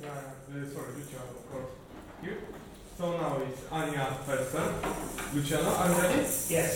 sorry, Luciano, of course. Here. So now it's Anya first turn. Luciano, are you ready? Yes.